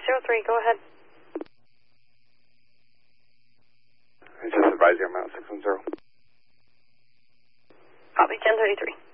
603, go ahead. I just advise you I'm out 610. Copy 1033.